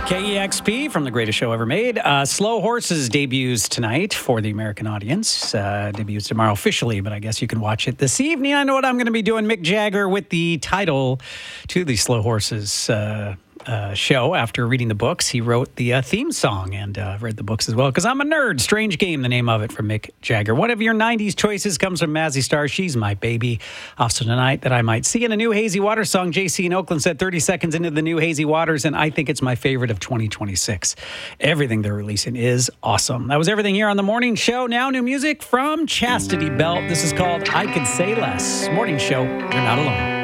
KEXP from The Greatest Show Ever Made. Slow Horses debuts tonight for the American audience. Debuts tomorrow officially, but I guess you can watch it this evening. I know what I'm going to be doing. Mick Jagger with the title to the Slow Horses show. After reading the books, he wrote the theme song, and read the books as well, because I'm a nerd. Strange Game, the name of it, from Mick Jagger. One of your 90s choices comes from Mazzy Star. She's My Baby. Also tonight, That I Might See. And a new Hazy Waters song. JC in Oakland said 30 seconds into the new Hazy Waters, and I think it's my favorite of 2026. Everything they're releasing is awesome. That was everything here on the morning show. Now new music from Chastity Belt. This is called I Could Say Less. Morning show, you're not alone.